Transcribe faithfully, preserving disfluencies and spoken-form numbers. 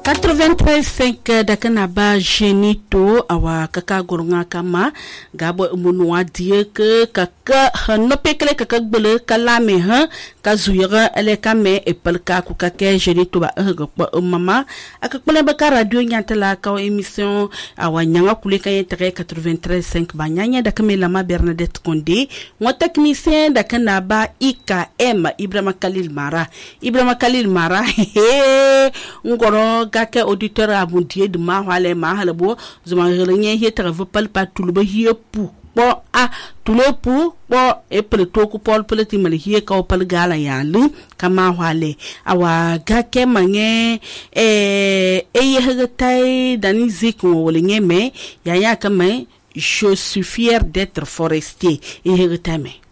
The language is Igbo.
quatre-vingt-treize cinq dakanaba genito awa kaka gorunga kama gabo munwa die ke kaka hanopekle kaka gbele kalame ha kazuyira ele kame epelka ku kaka genito ba gbo mama akakpele ba ka radio nyantala ka émission awa nyanga kuleka yetre quatre-vingt-treize cinq ba nyanya dakamela ma Bernadette Condé mo technicien dakanaba I K M Ibrahima Khalil Mara Ibrahima Khalil Mara he ngoro kake auditeur abondie de ma wale ma halabo zuma renye he travaux pal patul ba hiye pou bo a tulo pou bo e pleto ku pol peleti mali hiye ka pal gala yalu kama wale awa gake mange e e yegatai dani ziko wole nyeme ya ya kama je suis fier d'être forestier et heretame